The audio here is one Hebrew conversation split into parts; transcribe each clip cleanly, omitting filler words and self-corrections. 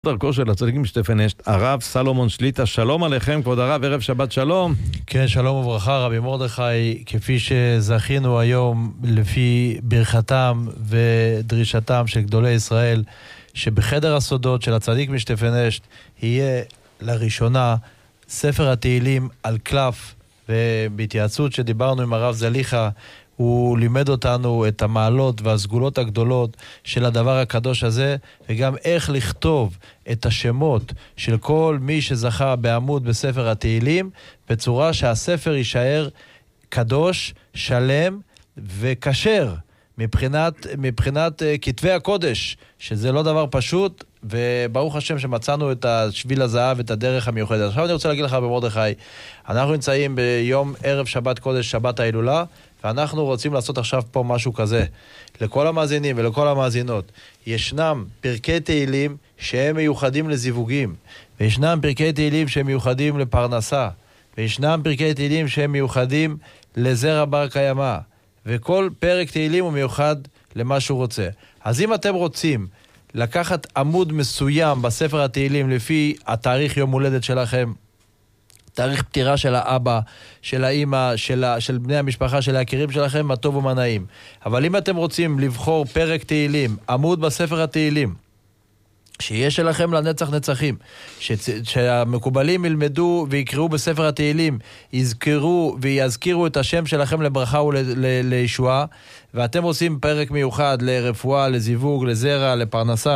דרכו של הצדיק משתפן אשת, הרב סלומון שליט"א. שלום עליכם כבוד הרב, ערב שבת שלום. כן, שלום וברכה רבי מרדכי. כפי שזכינו היום לפי ברכתם ודרישתם של גדולי ישראל, שבחדר הסודות של הצדיק משתפן אשת יהיה לראשונה ספר התהילים על קלף, ובהתייעצות שדיברנו עם הרב זליכה הוא לימד אותנו את המעלות והסגולות הגדולות של הדבר הקדוש הזה, וגם איך לכתוב את השמות של כל מי שזכה בעמוד בספר התהילים, בצורה שהספר יישאר קדוש, שלם וכשר מבחינת כתבי הקודש, שזה לא דבר פשוט, וברוך השם שמצאנו את השביל הזהב, את הדרך המיוחדת. עכשיו אני רוצה להגיד לך במרדכי, אנחנו נמצאים ביום ערב שבת קודש, שבת ההילולה, ואנחנו רוצים לעשות עכשיו פה משהו כזה. לכל המאזינים ולכל המאזינות, ישנם פרקי תהילים שהם מיוחדים לזיווגים, וישנם פרקי תהילים שהם מיוחדים לפרנסה, וישנם פרקי תהילים שהם מיוחדים לזרע בר קיימא, וכל פרק תהילים הוא מיוחד למה שהוא רוצה. אז אם אתם רוצים לקחת עמוד מסוים בספר התהילים לפי התאריך יום הולדת שלכם, תאריך פטירה של האבא, של האמא, של בני המשפחה, של היקירים שלכם, מה טוב ומה נעים. אבל אם אתם רוצים לבחור פרק תהילים, עמוד בספר התהילים, שיהיה שלכם לנצח נצחים, שהמקובלים ילמדו ויקראו בספר התהילים, יזכרו ויזכירו את השם שלכם לברכה ולישועה, ואתם עושים פרק מיוחד לרפואה, לזיווג, לזרע, לפרנסה,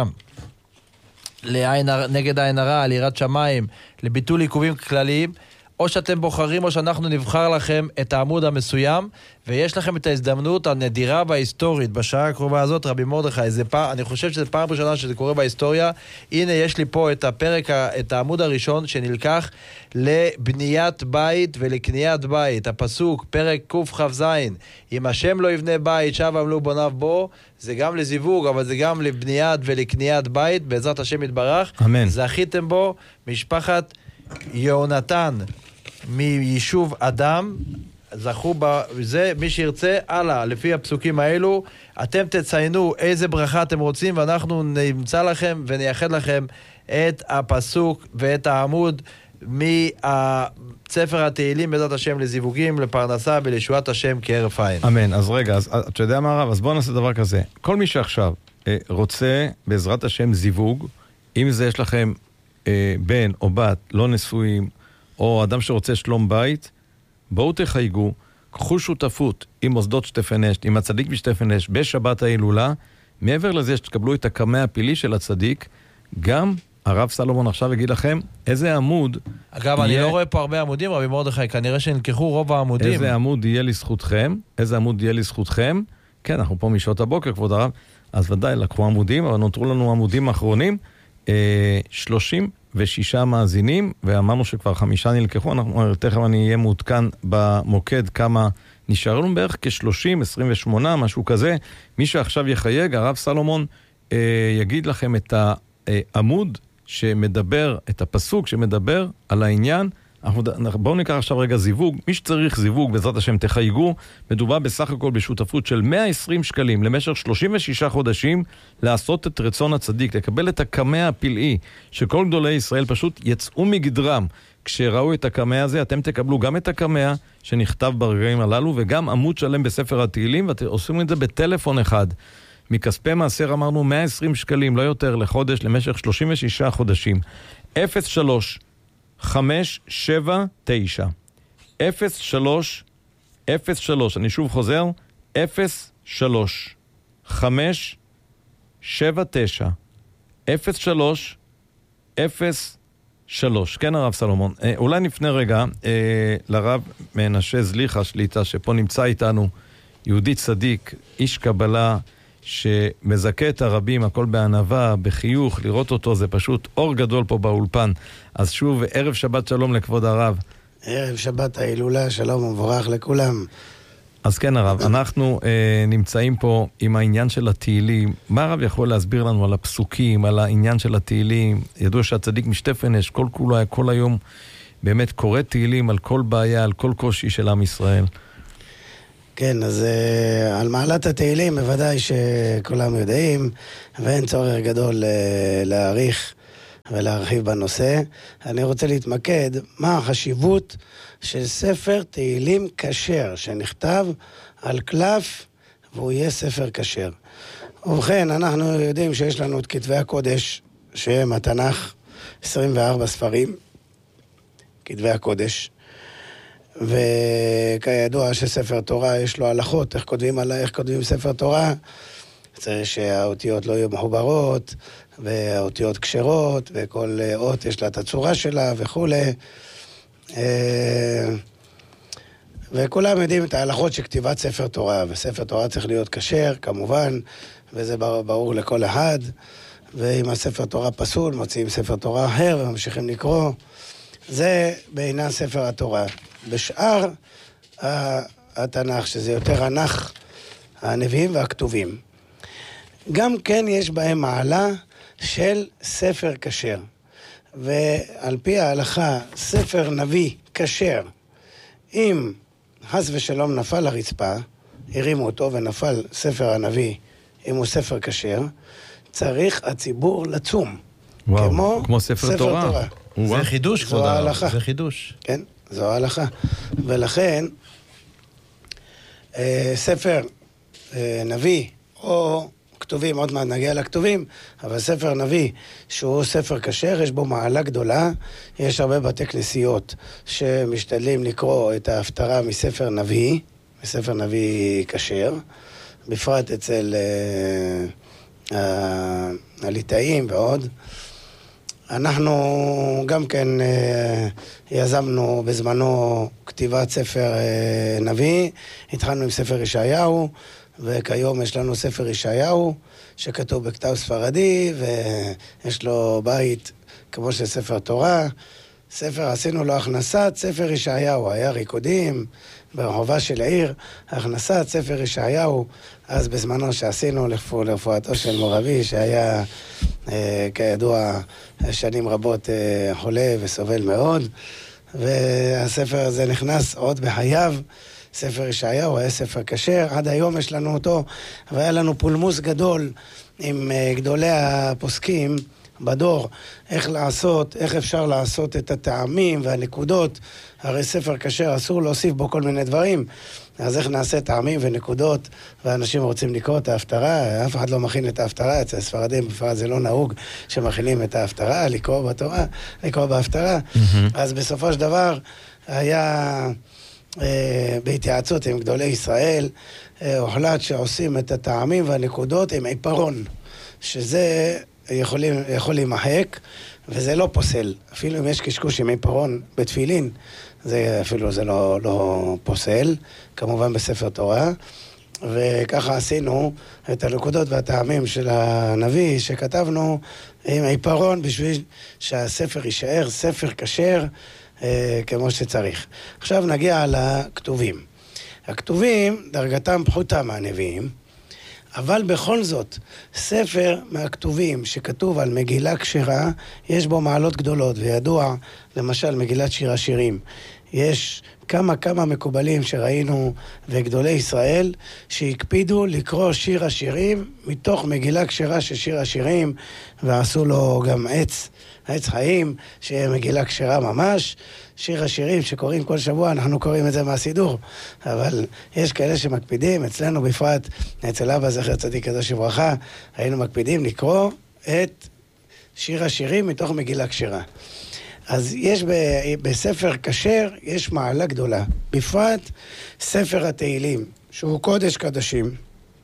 נגד העין הרע, ליראת שמיים, לביטול עיכובים כלליים, או שאתם בוחרים או שאנחנו נבחר לכם את העמוד המסוים, ויש לכם את ההזדמנות הנדירה וההיסטורית בשעה הקרובה הזאת, רבי מרדכי, אני חושב שזה פעם ראשונה שזה קורה בהיסטוריה. הנה יש לי פה את הפרק, את העמוד הראשון שנלקח לבניית בית ולקניית בית. הפסוק, פרק קכ"ז, אם השם לא יבנה בית, שב עמלו בוניו בו. זה גם לזיווג, אבל זה גם לבניית ולקניית בית, בעזרת השם יתברך. אמן. זכיתם בו, משפחת יהונתן מיישוב אדם, זכו בזה. מי שירצה, הלאה, לפי הפסוקים האלו, אתם תציינו איזה ברכה אתם רוצים, ואנחנו נמצא לכם ונייחד לכם את הפסוק ואת העמוד מספר התהילים בעזרת השם לזיווגים, לפרנסה ולישועת השם כהרף עין. אמן. אז רגע, אז אתה יודע מה הרב? אז בואו נעשה דבר כזה. כל מי שעכשיו רוצה בעזרת השם זיווג, אם זה יש לכם בן או בת לא נשואים, או אדם שרוצה שלום בית, בואו תחייגו, קחו שותפות עם מוסדות שתפן אשת, עם הצדיק משתפן אשת, בשבת ההילולה. מעבר לזה שתקבלו את הקמע הפילי של הצדיק, גם הרב סלומון עכשיו יגיד לכם איזה עמוד. אגב, אני לא רואה פה הרבה עמודים, רבי מרדכי, כנראה שנלקחו רוב העמודים. איזה עמוד יהיה לזכותכם, איזה עמוד יהיה לזכותכם. כן, אנחנו פה משעות הבוקר, כבוד הרב, אז ודאי לקחו עמודים, אבל נותרו לנו עמודים אחרונים. 36 מאזינים, ואמרנו שכבר 5 נלקחו. תכף אני אהיה מעודכן במוקד כמה נשאר לנו, בערך כ-30, 28, משהו כזה. מי שעכשיו יחייג, הרב סלומון יגיד לכם את העמוד שמדבר, את הפסוק שמדבר על העניין. בואו ניקח עכשיו רגע זיווג. מי שצריך זיווג, בעזרת השם תחייגו. מדובר בסך הכל בשותפות של 120 שקלים למשך 36 חודשים, לעשות את רצון הצדיק, לקבל את הקמע הפלאי, שכל גדולי ישראל פשוט יצאו מגדרם. כשראו את הקמע הזה, אתם תקבלו גם את הקמע שנכתב ברגעים הללו, וגם עמוד שלם בספר התהילים, ואתם עושים את זה בטלפון אחד. מכספי מעשר אמרנו 120 שקלים, לא יותר, לחודש, למשך 36 חודשים. 03 579 03 אני שוב חוזר, 03 579 03 כן הרב סלומון, אולי נפנה רגע לרב מנשה זליכה שליט"א שפה נמצא איתנו, יהודי צדיק, איש קבלה שמזכה את הרבים, הכל בענווה, בחיוך. לראות אותו זה פשוט אור גדול פה באולפן. אז שוב, ערב שבת שלום לכבוד הרב. ערב שבת ההילולה, שלום ומבורך לכולם. אז כן הרב, אנחנו נמצאים פה עם העניין של התהילים. מה הרב יכול להסביר לנו על הפסוקים, על העניין של התהילים? ידוע שהצדיק משתפן אשת כל היום באמת קורא תהילים על כל בעיה, על כל קושי של עם ישראל. כן, אז על מעלת התהילים בוודאי שכולם יודעים, ואין צורך גדול להעריך ולהרחיב בנושא. אני רוצה להתמקד מה החשיבות של ספר תהילים כשר, שנכתב על קלף והוא יהיה ספר כשר. ובכן, אנחנו יודעים שיש לנו את כתבי הקודש, שהם התנ"ך, 24 ספרים, כתבי הקודש, וכידוע שספר תורה יש לו הלכות, איך כותבים ספר תורה, צריך שהאותיות לא יהיו מחוברות, והאותיות כשרות, וכל אות יש לה את הצורה שלה וכו'. וכולם יודעים את ההלכות של כתיבת ספר תורה, וספר תורה צריך להיות כשר, כמובן, וזה ברור לכל אחד, ואם הספר תורה פסול, מוציאים ספר תורה אחר וממשיכים לקרוא. זה בעניין ספר התורה. בשאר התנ"ך, שזה יותר הנח, הנביאים והכתובים, גם כן יש בהם מעלה של ספר כשר. ועל פי ההלכה, ספר נביא כשר, אם חס ושלום נפל לרצפה, הרימו אותו ונפל ספר הנביא, אם הוא ספר כשר, צריך הציבור לצום. וואו, כמו ספר תורה. זה חידוש, כבוד הרב, זה חידוש. כן, זו ההלכה. ולכן, ספר נביא, או כתובים, עוד מעט נגיע לכתובים, אבל ספר נביא, שהוא ספר כשר, יש בו מעלה גדולה, יש הרבה בתי כנסיות שמשתדלים לקרוא את ההפטרה מספר נביא כשר, בפרט אצל הליטאים ועוד. אנחנו גם כן יזמנו בזמנו כתיבת ספר נביא, התחלנו עם ספר ישעיהו, וכיום יש לנו ספר ישעיהו, שכתוב בכתב ספרדי, ויש לו בית כמו של ספר תורה. עשינו לו הכנסת ספר ישעיהו, היה ריקודים ברחובה של העיר, הכנסת ספר ישעיהו, אז בזמנו שעשינו לרפואתו של מורבי, שהיה כידוע שנים רבות חולה וסובל מאוד, והספר הזה נכנס עוד בחייו, ספר ישעיהו היה ספר כשר, עד היום יש לנו אותו, והיה לנו פולמוס גדול עם גדולי הפוסקים בדור, איך אפשר לעשות את הטעמים והנקודות, הרי ספר כשר אסור להוסיף בו כל מיני דברים, אז איך נעשה טעמים ונקודות, ואנשים רוצים לקרוא את ההפטרה, אף אחד לא מכין את ההפטרה, אצל ספרדים בפרט זה לא נהוג שמכינים את ההפטרה, לקרוא בתורה, לקרוא בהפטרה, אז בסופו של דבר היה בהתייעצות עם גדולי ישראל, הוחלט שעושים את הטעמים והנקודות עם עיפרון, שזה יכול להימחק, וזה לא פוסל. אפילו אם יש קשקוש עם עיפרון בתפילין, זה אפילו זה לא פוסל, כמובן בספר תורה. וככה עשינו את הנקודות והטעמים של הנביא שכתבנו עם עיפרון, בשביל שהספר יישאר ספר כשר כמו שצריך. עכשיו נגיע לכתובים. הכתובים, דרגתם פחותה מהנביאים, אבל בכל זאת, ספר מהכתובים שכתוב על מגילה כשרה, יש בו מעלות גדולות, וידוע, למשל, מגילת שיר השירים. יש כמה מקובלים שראינו, וגדולי ישראל, שהקפידו לקרוא שיר השירים, מתוך מגילה כשרה של שיר השירים, ועשו לו גם עץ חיים, שיהיה מגילה כשרה ממש. שיר השירים שקוראים כל שבוע, אנחנו קוראים את זה מהסידור, אבל יש כאלה שמקפידים, אצלנו בפרט, אצל אבא זכר צדיק קדוש לברכה, היינו מקפידים לקרוא את שיר השירים מתוך מגילה כשרה. אז יש בספר כשר, יש מעלה גדולה, בפרט ספר התהילים, שהוא קודש קדשים,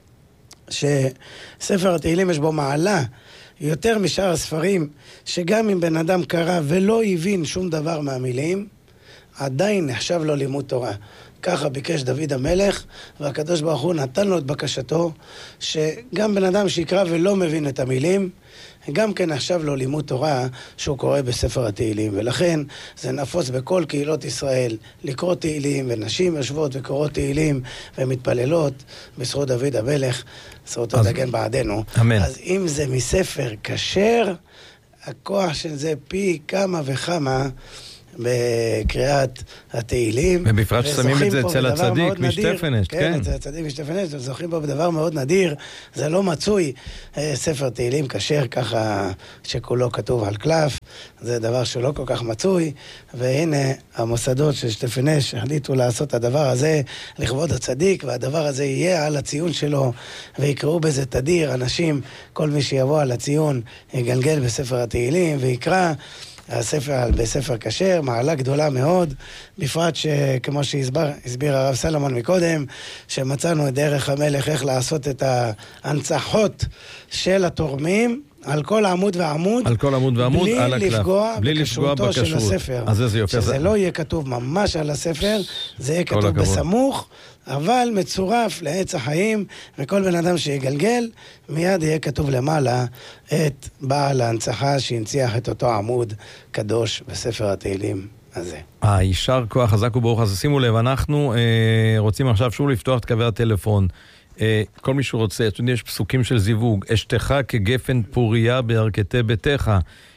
שספר התהילים יש בו מעלה, יותר משאר הספרים, שגם אם בן אדם קרא ולא הבין שום דבר מהמילים, עדיין נחשב לו לימוד תורה. ככה ביקש דוד המלך, והקדוש ברוך הוא נתן לו את בקשתו, שגם בן אדם שיקרא ולא מבין את המילים, גם כן נחשב לו לימוד תורה שהוא קורא בספר התהילים. ולכן זה נפוץ בכל קהילות ישראל לקרוא תהילים, ונשים יושבות וקוראות תהילים ומתפללות בזכות דוד המלך, זכותו תגן בעדנו. אמן. אז אם זה מספר כשר, הכוח של זה פי כמה וכמה בקריאת התהילים. ובפרט ששמים את זה אצל הצדיק משטפנשט, כן. אצל הצדיק משטפנשט, וזוכים פה בדבר מאוד נדיר, זה לא מצוי. ספר תהילים כשר ככה שכולו כתוב על קלף, זה דבר שלא כל כך מצוי, והנה המוסדות של שטפנשט החליטו לעשות את הדבר הזה לכבוד הצדיק, והדבר הזה יהיה על הציון שלו, ויקראו בזה תדיר, אנשים, כל מי שיבוא על הציון יגלגל בספר התהילים ויקרא. הספר בספר כשר, מעלה גדולה מאוד, בפרט שכמו שהסביר הרב סלומון מקודם, שמצאנו את דרך המלך איך לעשות את ההנצחות של התורמים על כל עמוד ועמוד, על כל עמוד ועמוד, על הקלף, בלי לפגוע בכשרותו של הספר. אז זה יופי. שזה לא יהיה כתוב ממש על הספר, זה יהיה כתוב בסמוך, אבל מצורף לעץ החיים, וכל בן אדם שיגלגל, מיד יהיה כתוב למעלה את בעל ההנצחה שהנציח את אותו עמוד קדוש בספר התהילים הזה. יישר כוח חזק וברוך. אז שימו לב, אנחנו רוצים עכשיו שוב לפתוח את קווי הטלפון. כל מי שרוצה, יש פסוקים של זיווג, אשתך כגפן פוריה בירכתי ביתך.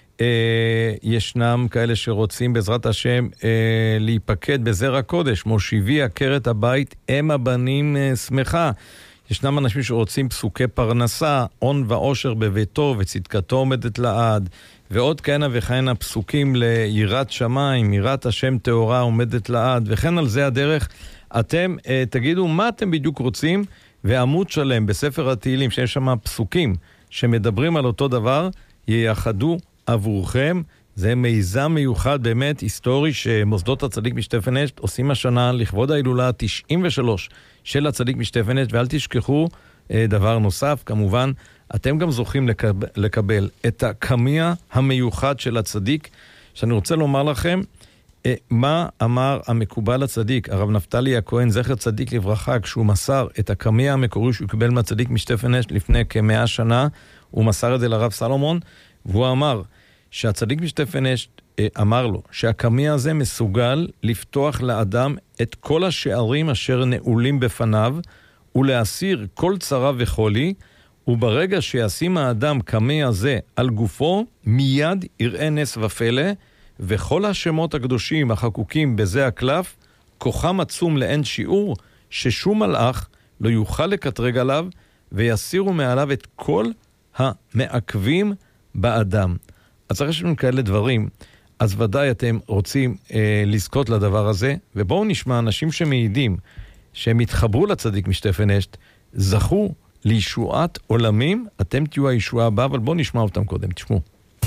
ישנם כאלה שרוצים בעזרת השם להיפקד בזרע קודש, מושיבי עקרת הבית אם הבנים שמחה. ישנם אנשים שרוצים פסוקי פרנסה, הון ועושר בביתו וצדקתו עומדת לעד, ועוד כהנה וכהנה פסוקים ליראת שמיים, יראת השם טהורה עומדת לעד, וכן על זה הדרך. אתם תגידו מה אתם בדיוק רוצים, ועמוד שלם בספר התהילים שיש שם פסוקים שמדברים על אותו דבר, ייחדו עבורכם. זה מיזם מיוחד באמת היסטורי שמוסדות הצדיק משטפנשט עושים השנה לכבוד ההילולה 93 של הצדיק משטפנשט, ואל תשכחו דבר נוסף, כמובן אתם גם זוכים לקבל את הקמיה המיוחד של הצדיק, שאני רוצה לומר לכם מה אמר המקובל הצדיק, הרב נפתלי הכהן זכר צדיק לברכה, כשהוא מסר את הקמיה המקורי שהוא קיבל מהצדיק משטפנשט לפני כ100 שנה, הוא מסר את זה לרב סלומון, והוא אמר שהצדיק משטפנשט אמר לו שהקמיה הזה מסוגל לפתוח לאדם את כל השערים אשר נעולים בפניו, ולהסיר כל צרה וחולי, וברגע שישים האדם קמיה הזה על גופו, מיד יראה נס ופלא, וכל השמות הקדושים החקוקים בזה הקלף, כוחם עצום לאין שיעור, ששום מלאך לא יוכל לקטרג עליו, ויסירו מעליו את כל המעכבים באדם. אז אחרי שיש לנו כאלה דברים, אז ודאי אתם רוצים לזכות לדבר הזה, ובואו נשמע אנשים שמעידים, שהם התחברו לצדיק משטפנשט, זכו לישועת עולמים, אתם תהיו הישועה הבאה, אבל בואו נשמע אותם קודם, תשמעו.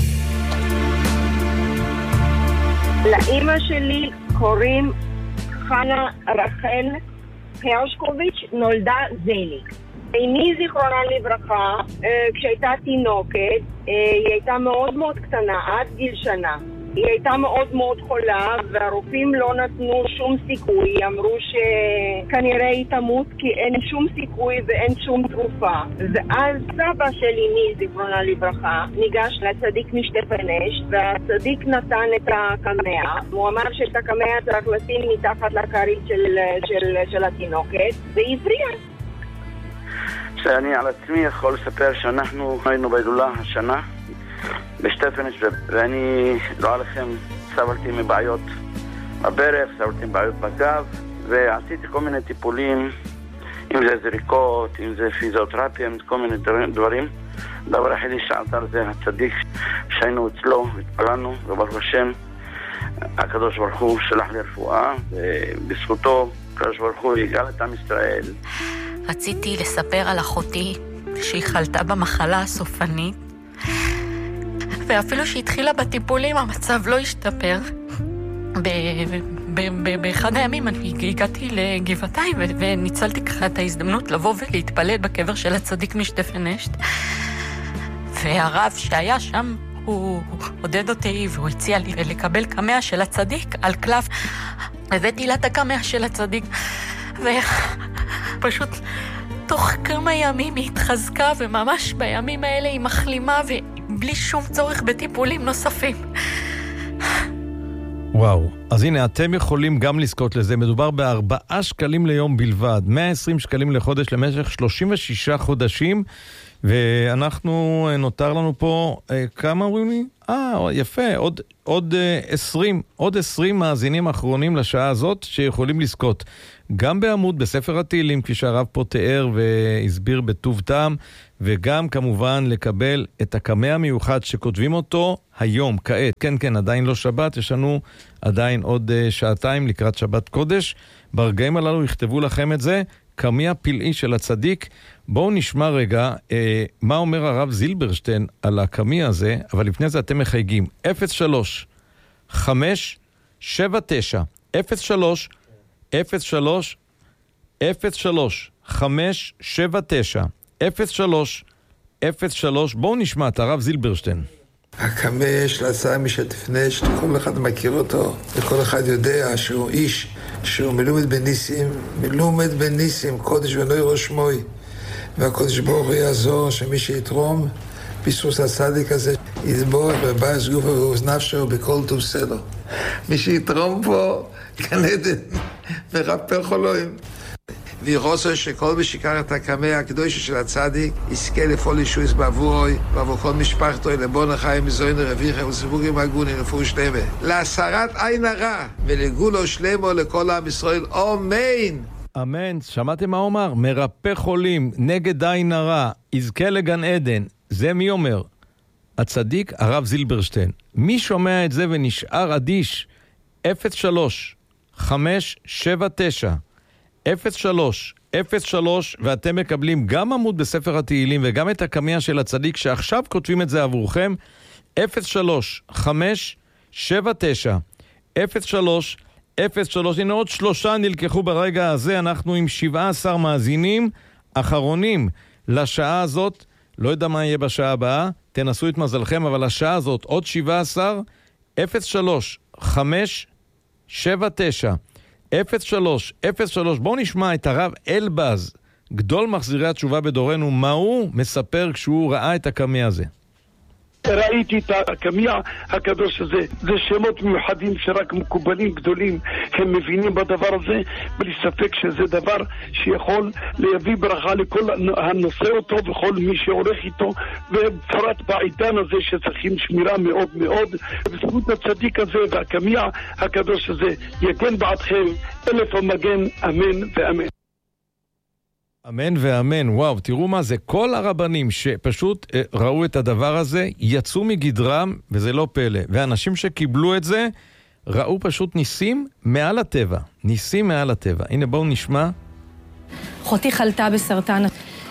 לאמא שלי קוראים חנה רחל הרשקוביץ', נולדה זלי. אמי זיכרונה לברכה, כשהייתה תינוקת, היא הייתה מאוד מאוד קטנה, עד גיל שנה. היא הייתה מאוד מאוד חולה, והרופאים לא נתנו שום סיכוי. אמרו שכנראה היא תמות כי אין שום סיכוי ואין שום תרופה. ואז סבא של אמי זיכרונה לברכה ניגש לצדיק משטפנשט, והצדיק נתן את הקמיה. הוא אמר שאת הקמיה צריך לשים מתחת לכרית של התינוקת, והבריאה. שאני על עצמי יכול לספר שאנחנו היינו בהילולה השנה בשטפנשט, ואני לא עליכם סבלתי מבעיות בברך, סבלתי מבעיות בגב, ועשיתי כל מיני טיפולים, אם זה זריקות, אם זה פיזיותרפיה, כל מיני דברים. דבר היחידי שעלת על זה הצדיק שהיינו אצלו, התפללנו, וברוך השם הקדוש ברוך הוא שלח לי רפואה, ובזכותו הקדוש ברוך הוא יגאל את עם ישראל. רציתי לספר על אחותי שהיא חלתה במחלה הסופנית, ואפילו שהתחילה בטיפולים המצב לא השתפר. באחד הימים אני הגעתי לגבעתיים וניצלתי ככה את ההזדמנות לבוא ולהתפלל בקבר של הצדיק משטפנשט, והרב שהיה שם הוא עודד אותי והוא הציע לי לקבל קמיה של הצדיק על קלף. הבאתי לה את הקמיה של הצדיק, ופשוט תוך כמה ימים היא התחזקה, וממש בימים האלה היא מחלימה ובלי שום צורך בטיפולים נוספים. וואו, אז הנה אתם יכולים גם לזכות לזה. מדובר ב4 שקלים ליום בלבד, 120 שקלים לחודש למשך 36 חודשים, ואנחנו נותר לנו פה, כמה אומרים לי? יפה, עוד 20 מאזינים אחרונים לשעה הזאת שיכולים לזכות. גם בעמוד בספר התהילים, כפי שהרב פה תיאר והסביר בטוב טעם, וגם כמובן לקבל את הקמע המיוחד שכותבים אותו היום, כעת. כן, עדיין לא שבת, יש לנו עדיין עוד שעתיים לקראת שבת קודש. ברגעים הללו יכתבו לכם את זה, קמע פלאי של הצדיק. בואו נשמע רגע מה אומר הרב זילברשטיין על הקמע הזה, אבל לפני זה אתם מחייגים 03 5 7 9 03 03 03 5 7 9 03 03. בואו נשמע את הרב זילברשטיין. הקמע של הצעה משתפנש, כל אחד מכיר אותו, וכל אחד יודע שהוא איש שהוא מלומד בניסים, קודש ונוי ראש מוי, והקודש ברוך הוא יעזור שמי שיתרום בזכות הצדיק הזה יתבורך בבייס גופו ואוזנפשו בכל טוב סלו. מי שיתרום פה גן עדן ורפא חולוים. וירוצו שכל מי שיקר את הקמע הקדוש של הצדיק יזכה לפעול ישועות בעבורוי ועבור כל משפחתו לבון החיים מזוין רביחה וסיפורים הגונים לפרוש שלמה להסרת עין הרע ולגולו שלמה לכל עם ישראל. אמן. אמן. שמעתם מה אומר? מרפא חולים, נגד עין הרע, יזכה לגן עדן. זה מי אומר? הצדיק הרב זילברשטיין. מי שומע את זה ונשאר אדיש? 03 5 7 9 03 03, ואתם מקבלים גם עמוד בספר התהילים וגם את הקמע של הצדיק שעכשיו כותבים את זה עבורכם. 03 5 7 9 03 03. הנה עוד 3 נלקחו ברגע הזה. אנחנו עם 17 מאזינים אחרונים לשעה הזאת. לא יודע מה יהיה בשעה הבאה, תנסו את מזלכם, אבל השעה הזאת עוד 17. 03 5 7 9 03 03. בואו נשמע את הרב אלבז, גדול מחזירי התשובה בדורנו, מה הוא מספר כשהוא ראה את הקמע הזה. ראיתי את הקמע הקדוש הזה, זה שמות מיוחדים שרק מקובלים גדולים הם מבינים בדבר הזה, בלי ספק שזה דבר שיכול להביא ברכה לכל הנושא אותו וכל מי שעורך איתו, ובפרט בעידן הזה שצריכים שמירה מאוד מאוד. בזכות הצדיק הזה והקמע הקדוש הזה יגן בעדכם אלף המגן, אמן ואמן. אמן ואמן. וואו, תראו מה זה. כל הרבנים שפשוט ראו את הדבר הזה יצאו מגדרם, וזה לא פלא. ואנשים שקיבלו את זה ראו פשוט ניסים מעל הטבע. ניסים מעל הטבע. הנה בואו נשמע. אחותי חלתה בסרטן,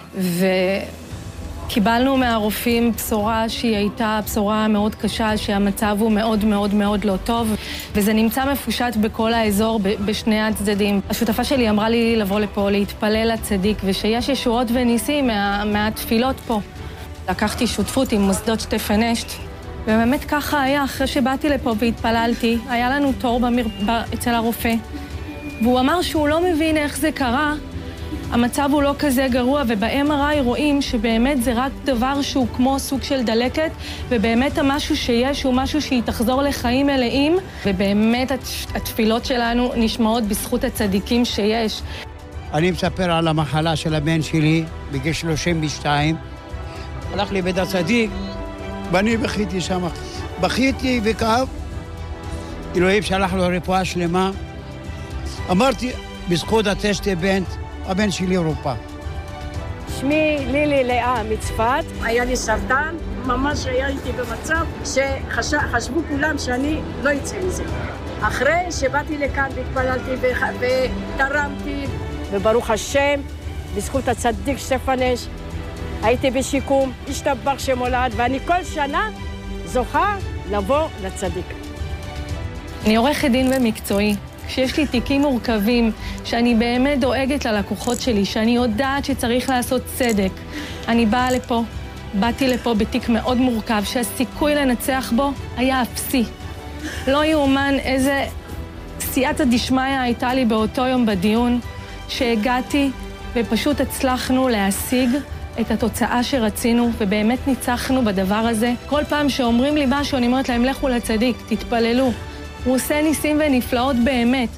וקיבלנו מהרופאים בשורה שהיא הייתה בשורה מאוד קשה, שהמצב הוא מאוד מאוד מאוד לא טוב, וזה נמצא מפושט בכל האזור, בשני הצדדים. השותפה שלי אמרה לי לבוא לפה, להתפלל לצדיק, ושיש ישועות וניסים מהתפילות פה. לקחתי שותפות עם מוסדות שטפנשט, ובאמת ככה היה. אחרי שבאתי לפה והתפללתי, היה לנו תור אצל הרופא, והוא אמר שהוא לא מבין איך זה קרה, המצב הוא לא כזה גרוע, וב-MRI רואים שבאמת זה רק דבר שהוא כמו סוג של דלקת, ובאמת המשהו שיש הוא משהו שהיא תחזור לחיים מלאים, ובאמת התפילות שלנו נשמעות בזכות הצדיקים שיש. אני מספר על המחלה של הבן שלי בגיל 32, הלך לבית הצדיק, ואני בכיתי שם, בכיתי וכאב, אלוהים שלח לו רפואה שלמה. אמרתי, בזכות הטסטמנט, הבן שלי רופא. שמי לילי לאה מצפת, היה לי סרטן, ממש היה איתי במצב שחשבו כולם שאני לא יצא מזה. אחרי שבאתי לכאן והתפללתי ותרמתי, וברוך השם, בזכות הצדיק שטפנש, הייתי בשיקום, השתבח שמולד, ואני כל שנה זוכה לבוא לצדיק. אני עורכת דין במקצועי. כשיש לי תיקים מורכבים, שאני באמת דואגת ללקוחות שלי, שאני יודעת שצריך לעשות צדק, אני באתי לפה בתיק מאוד מורכב, שהסיכוי לנצח בו היה אפסי. לא יאומן איזה סייעתא דשמיא הייתה לי באותו יום בדיון, שהגעתי ופשוט הצלחנו להשיג את התוצאה שרצינו, ובאמת ניצחנו בדבר הזה. כל פעם שאומרים לי משהו, אני אומרת להם, לכו לצדיק, תתפללו. הוא עושה ניסים ונפלאות באמת.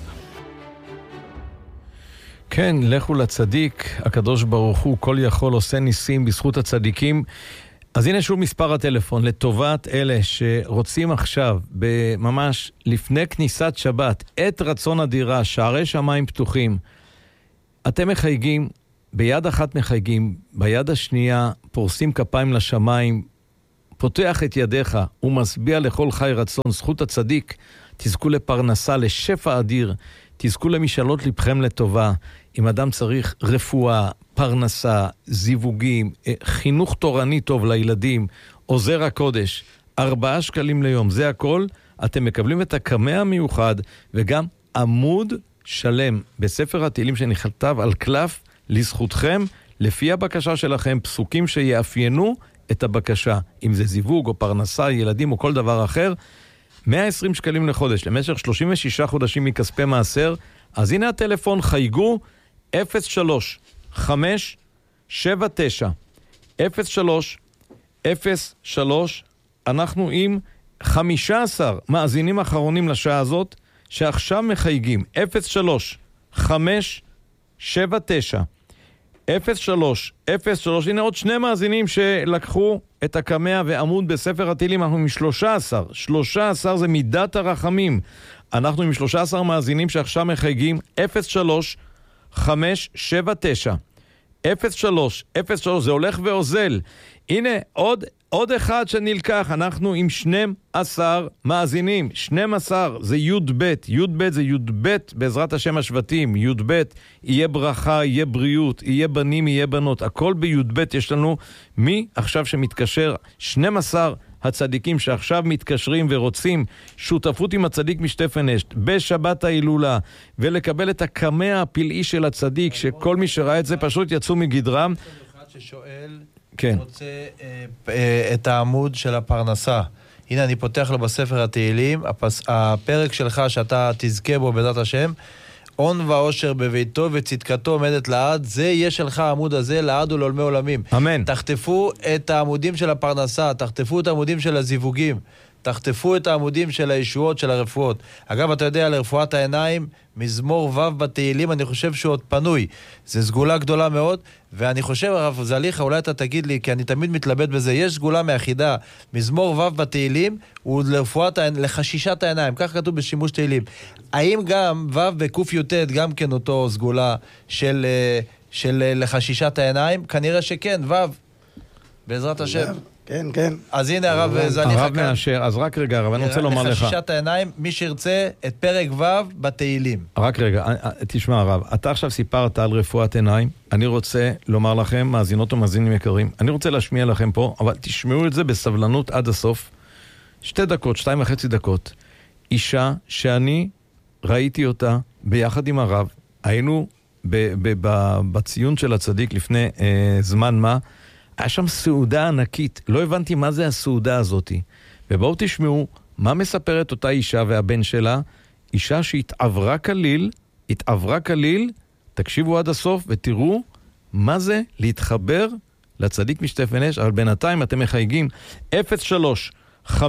כן, לכו לצדיק, הקדוש ברוך הוא כל יכול עושה ניסים בזכות הצדיקים. אז הנה שוב מספר הטלפון, לטובת אלה שרוצים עכשיו, ממש לפני כניסת שבת, את רצון הדירה, שערי שמיים פתוחים. אתם מחייגים, ביד אחת מחייגים, ביד השנייה פורסים כפיים לשמיים, פותח את ידיך ומשביע לכל חי רצון, זכות הצדיק, תזכו לפרנסה, לשפע אדיר, תזכו למשאלות לבכם לטובה. אם אדם צריך רפואה, פרנסה, זיווגים, חינוך תורני טוב לילדים, עוזר הקודש, 4 שקלים ליום, זה הכל, אתם מקבלים את הקמע המיוחד, וגם עמוד שלם בספר התהילים שנכתב על קלף, לזכותכם, לפי הבקשה שלכם, פסוקים שיאפיינו את הבקשה, אם זה זיווג או פרנסה, ילדים או כל דבר אחר, 120 שקלים לחודש, למשך 36 חודשים מכספי מעשר. אז הנה הטלפון, חייגו 03-579-03-03. אנחנו עם 15 מאזינים אחרונים לשעה הזאת, שעכשיו מחייגים 03-579-03-03. הנה עוד 2 מאזינים שלקחו את הקמע ועמוד בספר התהילים. אנחנו עם 13 זה מידת הרחמים. אנחנו עם 13 מאזינים שעכשיו מחייגים 03-579-03-03. זה הולך ועוזל. הנה עוד אחד שנלקח. אנחנו עם 12 מאזינים. 12 זה י"ב. י"ב זה י"ב בעזרת השם השבטים. י"ב יהיה ברכה, יהיה בריאות, יהיה בנים, יהיה בנות. הכל בי"ב יש לנו. מי עכשיו שמתקשר? 12 הצדיקים שעכשיו מתקשרים ורוצים שותפות עם הצדיק משטפן אשת בשבת ההילולה, ולקבל את הקמע הפלאי של הצדיק, שכל מי שראה את זה פשוט יצאו מגדרם. ששואל, כן. רוצה את העמוד של הפרנסה. הנה אני פותח לו בספר התהילים, הפרק שלך שאתה תזכה בו בעזרת השם, און ואושר בביתו וצדקתו עומדת לעד, זה יהיה שלך העמוד הזה לעד ולעולמי עולמים. אמן. תחטפו את העמודים של הפרנסה, תחטפו את העמודים של הזיווגים, תחטפו את העמודים של הישועות, של הרפואות. אגב, אתה יודע, לרפואת העיניים, מזמור ו' בתהילים, אני חושב שהוא עוד פנוי. זה סגולה גדולה מאוד, ואני חושב, הרב זליכה, אולי אתה תגיד לי, כי אני תמיד מתלבט בזה, יש סגולה מאחידה, מזמור ו' בתהילים, הוא לחשישת העיניים, כך כתוב בשימוש תהילים. האם גם ו' בקוף י"ט, גם כן אותו סגולה של לחשישת העיניים? כנראה שכן, ו' בעזרת השם. כן, כן. אז הנה הרב זליכה הרב מאשר, אז רק רגע, הרב, אני רוצה לומר לך. לחשישת העיניים, מי שירצה את פרק ו' בתהילים. רק רגע, תשמע הרב, אתה עכשיו סיפרת על רפואת עיניים, אני רוצה לומר לכם, מאזינות ומאזינים יקרים, אני רוצה להשמיע לכם פה, אבל תשמעו את זה בסבלנות עד הסוף, 2 דקות, 2.5 דקות, אישה שאני ראיתי אותה ביחד עם הרב, היינו בציון של הצדיק לפני זמן מה, היה שם סעודה ענקית, לא הבנתי מה זה הסעודה הזאת. ובואו תשמעו מה מספרת אותה אישה והבן שלה, אישה שהתעברה כליל, תקשיבו עד הסוף ותראו מה זה להתחבר לצדיק משטפן אש. אבל בינתיים אתם מחייגים 03-579-03-03,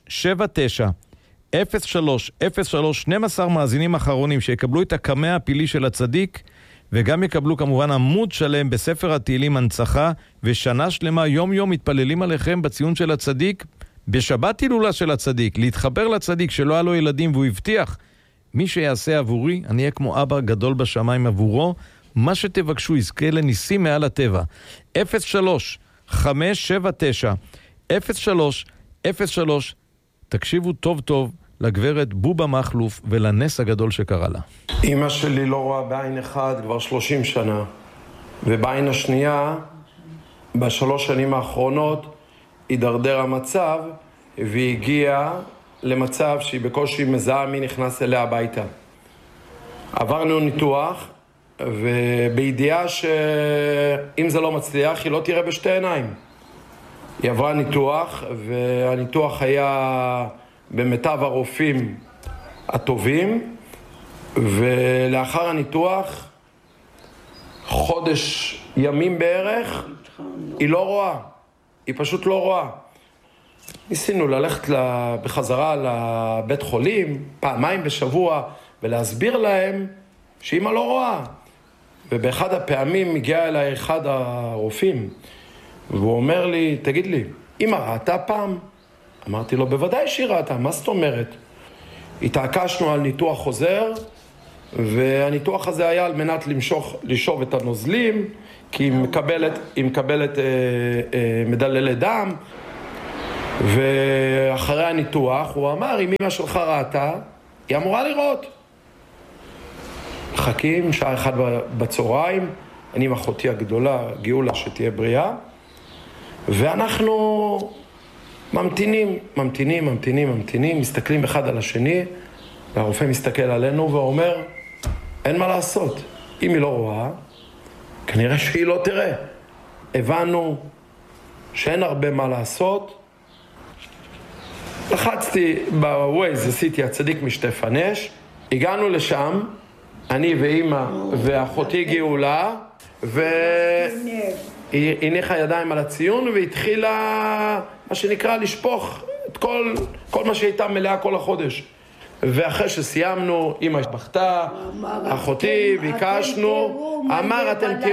12 מאזינים אחרונים שיקבלו את הקמע הפלאי של הצדיק, וגם יקבלו כמובן עמוד שלם בספר התהילים הנצחה, ושנה שלמה יום יום מתפללים עליכם בציון של הצדיק, בשבת הילולה של הצדיק, להתחבר לצדיק שלא היה לו ילדים, והוא הבטיח, מי שיעשה עבורי, אני אהיה כמו אבא גדול בשמיים עבורו, מה שתבקשו יזכה לניסים מעל הטבע. 03-579-03-03, תקשיבו טוב טוב לגברת בובה מחלוף ולנס הגדול שקרה לה. אמא שלי לא רואה בעין אחד כבר 30 שנה, ובעין השנייה, ב3 שנים האחרונות, הידרדר המצב, והיא הגיעה למצב שהיא בקושי מזהה מי נכנס אליה הביתה. עברנו ניתוח, ובידיעה שאם זה לא מצליח, היא לא תראה בשתי עיניים. היא עברה ניתוח, והניתוח היה במיטב הרופאים הטובים, ולאחר הניתוח, חודש ימים בערך, היא לא רואה. היא פשוט לא רואה. ניסינו ללכת בחזרה לבית חולים, 2 בשבוע, ולהסביר להם שאמא לא רואה. ובאחד הפעמים הגיע אליי אחד הרופאים, והוא אומר לי, תגיד לי, אמא ראתה פעם? אמרתי לו, בוודאי שהיא ראתה, מה זאת אומרת? התעקשנו על ניתוח חוזר, והניתוח הזה היה על מנת לשוב את הנוזלים, כי היא מקבלת מדללי דם, ואחרי הניתוח הוא אמר, אם אמא שלך ראתה, היא אמורה לראות. חכים, שעה 1 בצהריים, אני עם אחותי הגדולה, גאולה שתהיה בריאה, ואנחנו ממתינים, מסתכלים אחד על השני, והרופא מסתכל עלינו ואומר, אין מה לעשות, אם היא לא רואה, כנראה שהיא לא תראה. הבנו שאין הרבה מה לעשות, לחצתי בווייז, עשיתי הצדיק משתפנש, הגענו לשם, אני ואימא ואחותי גאולה, והיא הניחה ידיים על הציון והתחילה מה שנקרא לשפוך את כל מה שהייתה מלאה כל החודש. ואחרי שסיימנו, אמא בכתה, אחותי, ביקשנו, אמר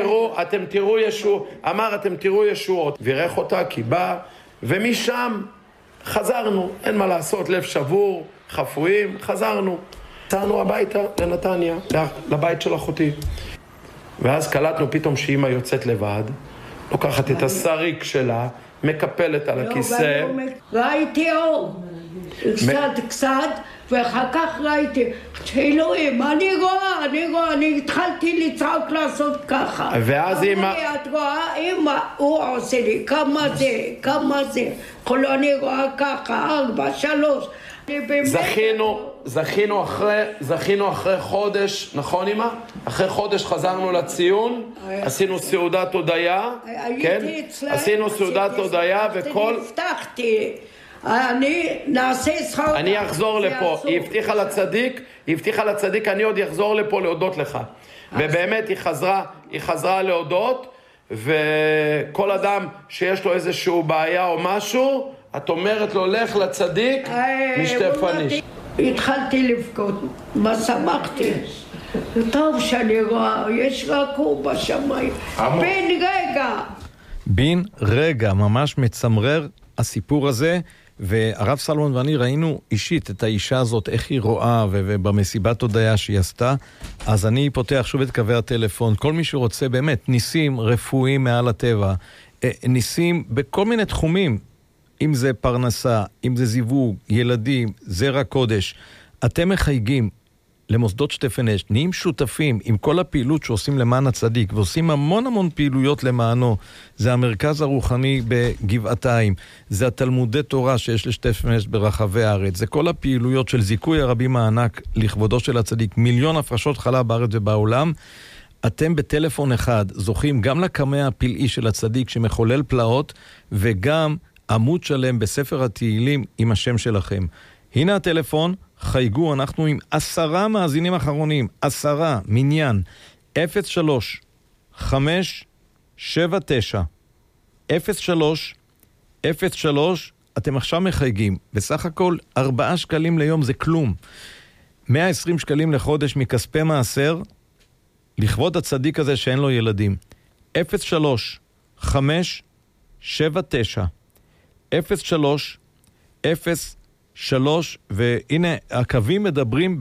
אתם תראו ישועות, וירך אותה, קיבה, ומשם חזרנו, אין מה לעשות, לב שבור, חפויים, חזרנו. יצאנו הביתה לנתניה, לבית של אחותי. ואז קלטנו פתאום שאמא יוצאת לבד, לוקחת את השריק שלה, מקפלת על הכיסא. ראיתי אור, קצת, ואחר כך ראיתי, אלוהים, אני רואה, אני התחלתי לצעוק לעשות ככה. ואז אמא... את רואה, אמא, הוא עושה לי, כמה זה, אני רואה ככה, 4, 3. זכינו אחרי חודש, נכון אמא? אחרי חודש חזרנו לציון, עשינו סעודת הודיה, כן? עשינו סעודת הודיה וכל... הבטחתי, אני נעשה שכר... אני אחזור לפה, היא הבטיחה לצדיק, אני עוד אחזור לפה להודות לך. ובאמת היא חזרה להודות, וכל אדם שיש לו איזשהו בעיה או משהו, את אומרת לו, לך לצדיק, משתפניש. התחלתי לבכות, מה שמחתי. טוב שאני רואה, יש רק הוא בשמיים. בן רגע, ממש מצמרר הסיפור הזה, והרב סלומון ואני ראינו אישית את האישה הזאת, איך היא רואה, ובמסיבת הודיה שהיא עשתה. אז אני פותח שוב את קווי הטלפון. כל מי שרוצה באמת ניסים רפואיים מעל הטבע, ניסים בכל מיני תחומים, אם זה פרנסה, אם זה זיווג, ילדים, זרע קודש, אתם מחייגים למוסדות שטפנש, נהיים שותפים עם כל הפעילות שעושים למען הצדיק, ועושים המון פעילויות למענו. זה המרכז הרוחני בגבעתיים, זה התלמודי תורה שיש לשטפנש ברחבי הארץ, זה כל הפעילויות של זיכוי הרבים הענק לכבודו של הצדיק, 1,000,000 הפרשות חלה בארץ ובעולם. אתם בטלפון אחד זוכים גם לקמע הפלאי של הצדיק שמחולל פלאות, וגם עמוד שלם בספר התהילים עם השם שלכם. הנה הטלפון, חייגו, אנחנו עם 10 מאזינים אחרונים, 10 מניין, 03-579 03-03, אתם עכשיו מחייגים, בסך הכל 4 שקלים ליום זה כלום, 120 שקלים לחודש מכספי מעשר, לכבוד הצדיק הזה שאין לו ילדים. 03-579 03, והנה הקווים מדברים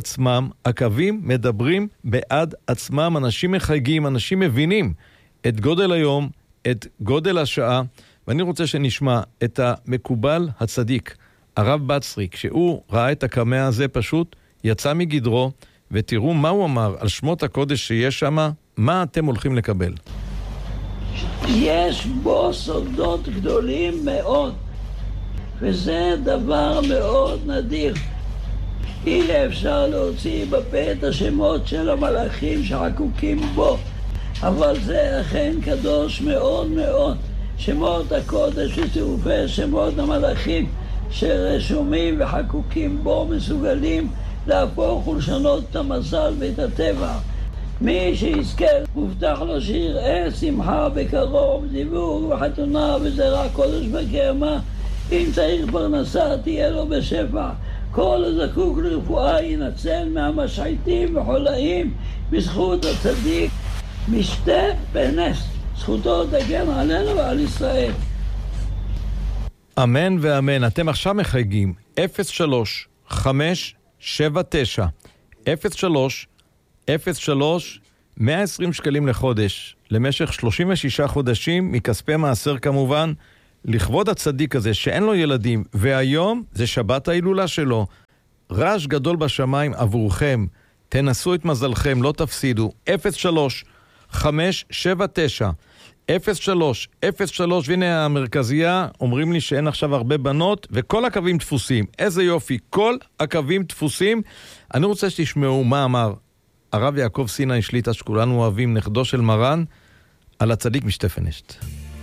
בעד עצמם, אנשים מחייגים, אנשים מבינים את גודל היום, את גודל השעה, ואני רוצה שנשמע את המקובל הצדיק, הרב בצרי, כשהוא ראה את הקמע הזה פשוט יצא מגדרו, ותראו מה הוא אמר על שמות הקודש שיש שם, מה אתם הולכים לקבל. יש בו סודות גדולים מאוד, וזה דבר מאוד נדיר. אי אפשר להוציא בפה את השמות של המלאכים שחקוקים בו, אבל זה אכן קדוש מאוד מאוד. שמות הקודש וצירופי שמות המלאכים שרשומים וחקוקים בו מסוגלים להפוך ולשנות את המזל ואת הטבע. מי שיזכה מובטח לו שיראה שמחה בקרוב, זיווג וחתונה וזרע קודש בקיימה. אם צריך פרנסה תהיה לו בשפע. כל הזקוק לרפואה ינצל מהמשחיתים וחולאים בזכות הצדיק. משתה בנס. זכותו תגן עלינו ועל ישראל. אמן ואמן. אתם עכשיו מחייגים 03-579 03 120 שקלים לחודש למשך 36 חודשים מכספי מעשר כמובן, לכבוד הצדיק הזה שאין לו ילדים, והיום זה שבת ההילולה שלו. רעש גדול בשמיים עבורכם, תנסו את מזלכם, לא תפסידו. 03-579 03 והנה המרכזייה, אומרים לי שאין עכשיו הרבה בנות וכל הקווים דפוסים. איזה יופי, כל הקווים דפוסים. אני רוצה שתשמעו מה אמר הרב יעקב סיני שליט"א שכולנו אוהבים, נכדו של מרן, על הצדיק משטפנשט.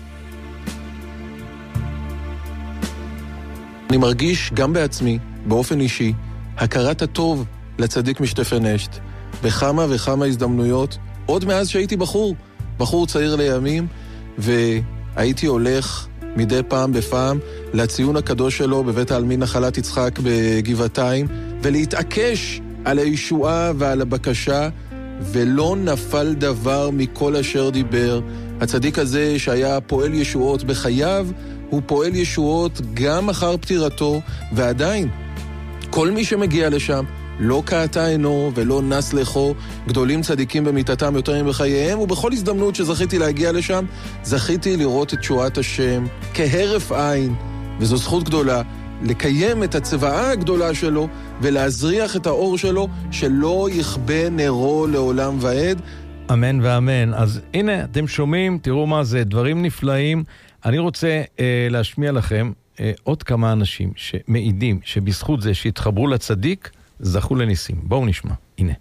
אני מרגיש גם בעצמי, באופן אישי, הכרת הטוב לצדיק משטפנשט, בכמה וכמה הזדמנויות, עוד מאז שהייתי בחור צעיר לימים, והייתי הולך מדי פעם בפעם לציון הקדוש שלו בבית העלמין נחלת יצחק בגבעתיים, ולהתעקש על הישועה ועל הבקשה, ולא נפל דבר מכל אשר דיבר. הצדיק הזה שהיה פועל ישועות בחייו, הוא פועל ישועות גם אחר פטירתו, ועדיין כל מי שמגיע לשם לא קעתה עינו ולא נס לחו. גדולים צדיקים במיתתם יותר בחייהם, ובכל הזדמנות שזכיתי להגיע לשם, זכיתי לראות את שועת השם כהרף עין, וזו זכות גדולה לקיים את הצבאה הגדולה שלו ולהזריח את האור שלו, שלא יכבה נרו לעולם ועד. אמן ואמן. אז הנה אתם שומעים, תראו מה זה, דברים נפלאים. אני רוצה להשמיע לכם עוד כמה אנשים שמעידים שבזכות זה שהתחברו לצדיק זכו לניסים. בואו נשמע, הנה.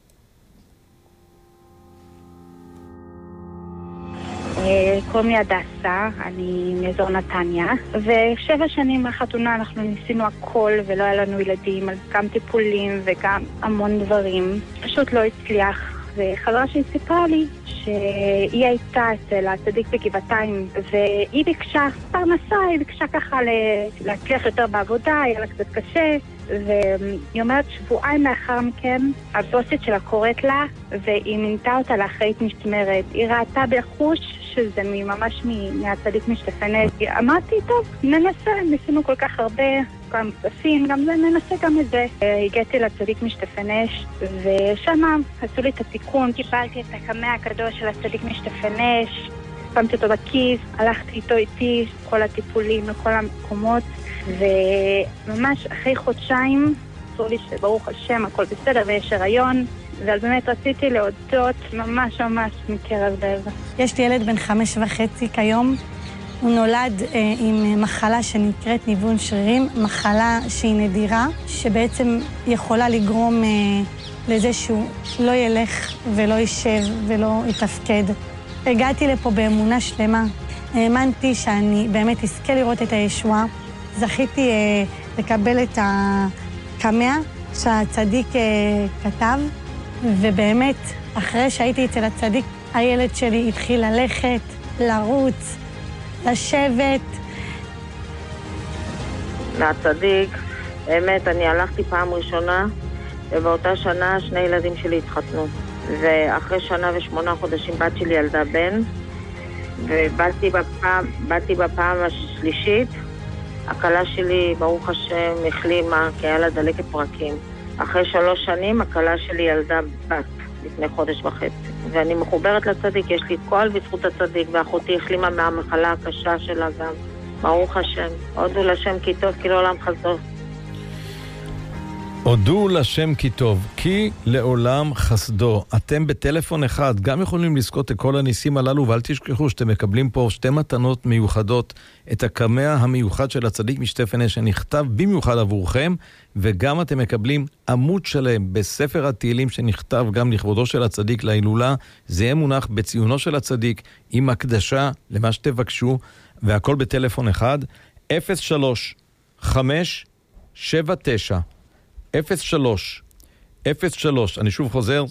קוראים לי הדסה, אני מאזור נתניה, ו7 שנים מהחתונה אנחנו ניסינו הכל ולא היה לנו ילדים, גם טיפולים וגם המון דברים. פשוט לא הצליח, וחברה שהיא סיפרה לי שהיא הייתה אצל הצדיק בגבעתיים, והיא ביקשה פרנסה, היא ביקשה ככה להצליח יותר בעבודה, היה לה קצת קשה, והיא אומרת שבועיים לאחר מכן הבוסית שלה קוראת לה והיא מינתה אותה לאחראית משמרת. היא ראתה בחוש שזה ממש מהצדיק משטפנשט. אמרתי, טוב, ננסה, ניסינו כל כך הרבה, גם כספים, גם זה, ננסה גם את זה. הגעתי לצדיק משטפנשט ושם עשו לי את התיקון, קיבלתי את הקמע הקדוש של הצדיק משטפנשט, שמתי אותו בכיס, הלכתי איתו איתי, כל הטיפולים לכל המקומות, וממש אחרי חודשיים עשו לי שברוך השם הכל בסדר ויש הריון, אבל באמת רציתי להודות ממש מקרב לב. יש לי ילד בן 5.5 כיום. הוא נולד עם מחלה שנקראת ניוון שרירים, מחלה שהיא נדירה, שבעצם יכולה לגרום לזה שהוא לא ילך ולא יישב ולא יתפקד. הגעתי לפה באמונה שלמה. האמנתי שאני באמת אזכה לראות את הישועה. זכיתי לקבל את הקמע שהצדיק כתב, ובאמת, אחרי שהייתי אצל הצדיק, הילד שלי התחיל ללכת, לרוץ, לשבת. מהצדיק, באמת, אני הלכתי פעם ראשונה, ובאותה שנה 2 ילדים שלי התחתנו. ואחרי 1 ו8 חודשים בת שלי ילדה בן, ובאתי בפעם השלישית, הכלה שלי, ברוך השם, החלימה, כי היה לה דלקת פרקים. אחרי 3 שנים, הכלה שלי ילדה בת, לפני 1.5 חודשים. ואני מחוברת לצדיק, יש לי כל בזכות הצדיק, ואחותי החלימה מהמחלה הקשה שלה גם. ברוך השם, הודו לשם כי טוב, כי לעולם חסדו. הודו לשם כי טוב, כי לעולם חסדו. אתם בטלפון אחד גם יכולים לזכות את כל הניסים הללו, ואל תשכחו שאתם מקבלים פה 2 מתנות מיוחדות, את הקמע המיוחד של הצדיק משטפנשט שנכתב במיוחד עבורכם, וגם אתם מקבלים עמוד שלם בספר התהילים שנכתב גם לכבודו של הצדיק להילולה. זה יהיה מונח בציונו של הצדיק עם הקדשה למה שתבקשו, והכל בטלפון אחד. 03-579 03, אני שוב חוזר,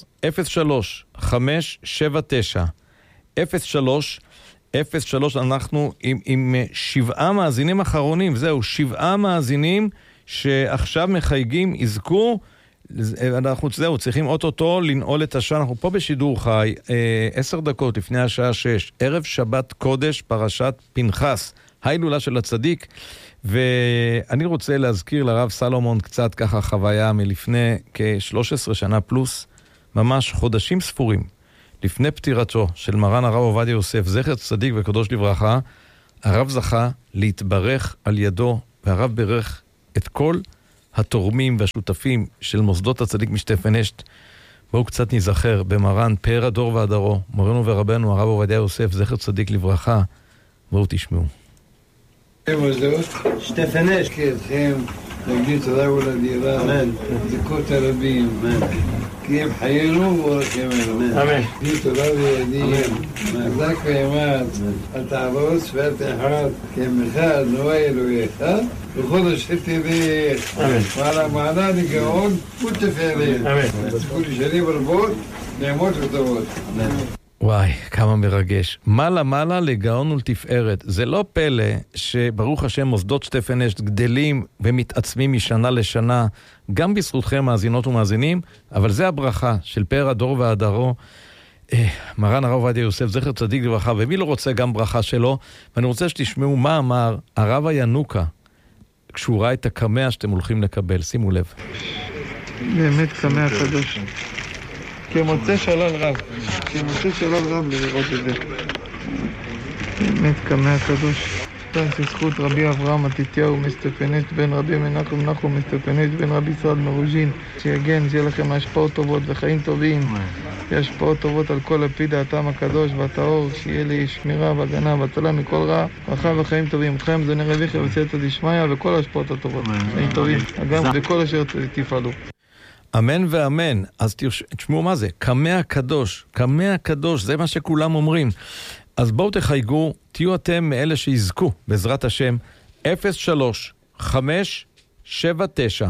03-579 אנחנו עם 7 מאזינים אחרונים, זהו, 7 מאזינים שעכשיו מחייגים, יזכו אנחנו צריכים אוטוטו לנעול את השעה. אנחנו פה בשידור חי, 10 דקות לפני השעה 6, ערב שבת קודש, פרשת פנחס, ההילולה של הצדיק. ואני רוצה להזכיר לרב סלומון קצת ככה חוויה מלפני כ-13 שנה פלוס, ממש חודשים ספורים לפני פטירתו של מרן הרב עובדיה יוסף, זכר צדיק וקדוש לברכה. הרב זכה להתברך על ידו, והרב ברך את כל התורמים והשותפים של מוסדות הצדיק משתפן אשת. בואו קצת נזכר במרן פאר הדור והדרו, מורנו ורבנו הרב עובדיה יוסף, זכר צדיק לברכה. בואו תשמעו. משתפן אשת, כאתכם, להגיד תודה ולדירה, זכות הרבים, כי הם חיינו ורחמנו. די תודה וידיעים, חזק ואמץ, אל תעבוד שפת אחד, כי הם אחד, נורא אלוהיך, וחודש תדעך, ועל המעלה לגאון ותפארת. תזכו לי שנים רבות, נעמות וטובות. וואי, כמה מרגש. מעלה לגאון ולתפארת. זה לא פלא שברוך השם מוסדות שתפן אשת גדלים ומתעצמים משנה לשנה, גם בזכותכם מאזינות ומאזינים, אבל זה הברכה של פאר הדור והדרו, מרן הרב עובדיה יוסף, זכר צדיק לברכה, ומי לא רוצה גם ברכה שלו. ואני רוצה שתשמעו מה אמר הרב הינוקה, כשהוא ראה את הקמע שאתם הולכים לקבל. שימו לב. באמת קמע הקדוש. כמוצא שלל רב, לראות את זה. באמת קמע הקדוש. זכות רבי אברהם מתתיהו מסטפן אשת בן רבי מנחם נחום מסטפן אשת בן רבי ישראל מרוז'ין, שיגן, שיהיה לכם השפעות טובות וחיים טובים, השפעות טובות על כל לפי דעתם הקדוש והטהור, שיהיה לי שמירה והגנה והצלה מכל רע, ברכה וחיים טובים, חיים זוני רביכי וסייעתא דשמיא וכל השפעות הטובות, חיים טובים, אגם וכל אשר תפעלו. אמן ואמן. אז תשמעו מה זה, קמע הקדוש, קמע הקדוש, זה מה שכולם אומרים. אז בואו תחייגו, תהיו אתם מאלה שיזכו, בעזרת השם, 03-579,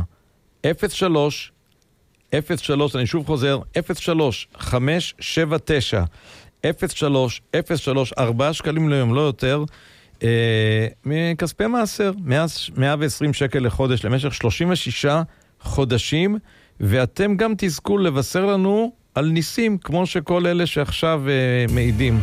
03, אני שוב חוזר, 03-579, 03, 4 שקלים ליום, לא יותר, מכספי מעשר, 120 שקל לחודש, למשך 36 חודשים, ואתם גם תזכו לבשר לנו על ניסים, כמו שכל אלה שעכשיו מעידים.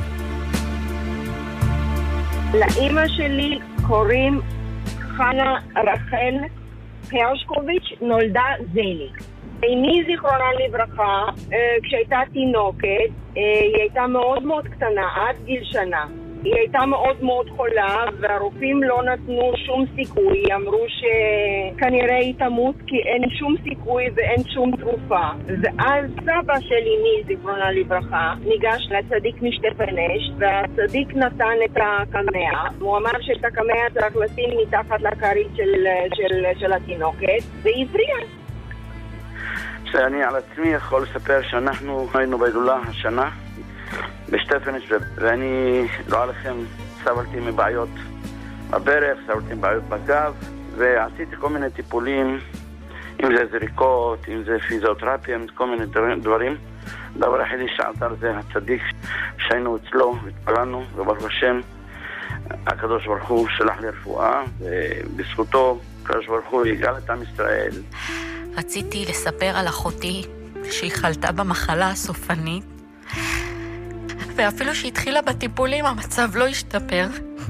לאמא שלי קוראים חנה רחל הרשקוביץ', נולדה זליק. אמי זיכרונה לברכה, כשהייתה תינוקת, היא הייתה מאוד מאוד קטנה, עד גיל שנה. היא הייתה מאוד מאוד חולה, והרופאים לא נתנו שום סיכוי. אמרו שכנראה היא תמות כי אין שום סיכוי ואין שום תרופה. ואז סבא של אמי, זיכרונה לברכה, ניגש לצדיק משתפן אשת, והצדיק נתן את הקמע. הוא אמר שאת הקמע צריך לשים מתחת לכרית של התינוקת, והיא הבריאה. שאני על עצמי יכול לספר שאנחנו היינו בהילולה השנה בשתפן אשת, ואני לא עליכם סבלתי מבעיות בברך, סבלתי מבעיות בגב, ועשיתי כל מיני טיפולים, אם זה זריקות, אם זה פיזיותרפיה, כל מיני דברים. דבר היחידי שעזר זה הצדיק שהיינו אצלו, התפללנו, וברוך השם הקדוש ברוך הוא שלח לי רפואה, ובזכותו הקדוש ברוך הוא יגאל את עם ישראל. רציתי לספר על אחותי שהיא חלתה במחלה הסופנית, ואפילו שהתחילה בטיפולים המצב לא השתפר.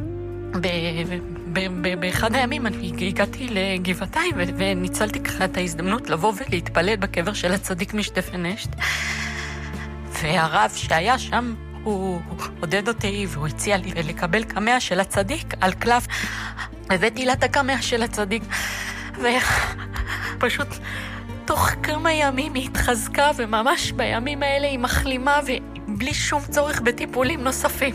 באחד הימים אני הגעתי לגבעתיים וניצלתי ככה את ההזדמנות לבוא ולהתפלל בקבר של הצדיק משתפן אשת, והרב שהיה שם הוא עודד אותי והוא הציע לי לקבל קמע של הצדיק על קלף. הבאתי לה את הקמע של הצדיק, ופשוט תוך כמה ימים היא התחזקה, וממש בימים האלה היא מחלימה ובלי שום צורך בטיפולים נוספים.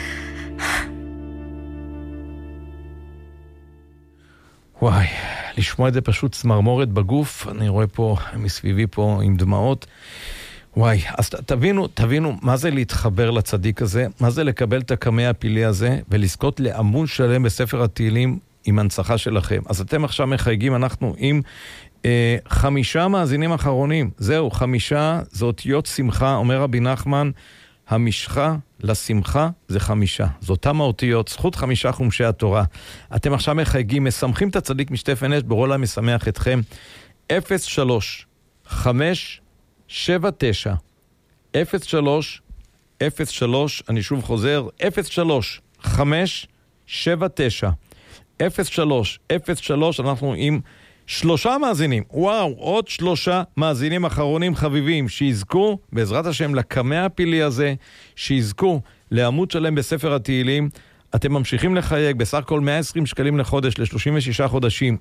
וואי, לשמוע את זה פשוט צמרמורת בגוף. אני רואה פה מסביבי פה עם דמעות. וואי, אז תבינו מה זה להתחבר לצדיק הזה, מה זה לקבל את הקמע הפילי הזה ולזכות לעמוד שלם בספר התהילים עם הנצחה שלכם. אז אתם עכשיו מחייגים, אנחנו עם 5 מאזינים אחרונים. זהו, 5, זה אותיות שמחה. אומר רבי נחמן, המשחה לשמחה זה 5. זו אותם האותיות, זכות 5 חומשי התורה. אתם עכשיו מחייגים, משמחים את הצדיק משתפן אשת, ברולה משמח אתכם. 03 03, 03, אני שוב חוזר, 03, אנחנו עם 3 מאזינים, וואו, עוד 3 מאזינים אחרונים חביבים, שיזכו בעזרת השם לקמע הפילי הזה, שיזכו לעמוד שלם בספר התהילים. אתם ממשיכים לחייג, בסך הכל 120 שקלים לחודש ל-36 חודשים,